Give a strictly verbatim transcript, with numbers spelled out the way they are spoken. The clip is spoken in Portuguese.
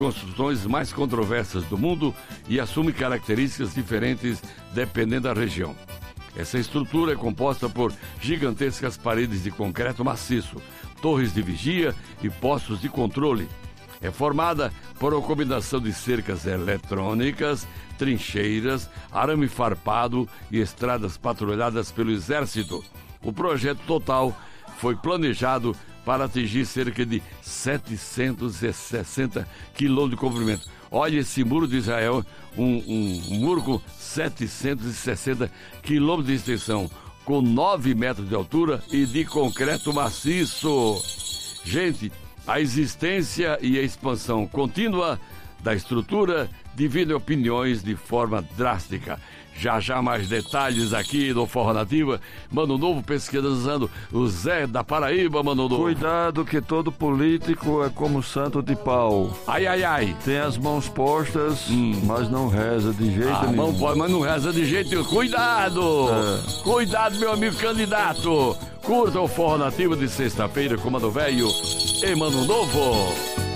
construções mais controversas do mundo e assume características diferentes dependendo da região. Essa estrutura é composta por gigantescas paredes de concreto maciço, torres de vigia e postos de controle. É formada por uma combinação de cercas eletrônicas, trincheiras, arame farpado e estradas patrulhadas pelo Exército. O projeto total foi planejado para atingir cerca de setecentos e sessenta quilômetros de comprimento. Olha esse muro de Israel, um, um, um muro com setecentos e sessenta quilômetros de extensão, com nove metros de altura e de concreto maciço. Gente, a existência e a expansão contínua da estrutura dividem opiniões de forma drástica. Já já mais detalhes aqui no Forró Nativa. Mano Novo pesquisando o Zé da Paraíba, Mano Novo. Cuidado que todo político é como santo de pau. Ai, ai, ai. Tem as mãos postas, hum. mas não reza de jeito ah, nenhum. Mão pode, mas não reza de jeito nenhum. Cuidado! É. Cuidado, meu amigo candidato. Curta o Forró Nativa de sexta-feira com Mano Velho e Mano Novo.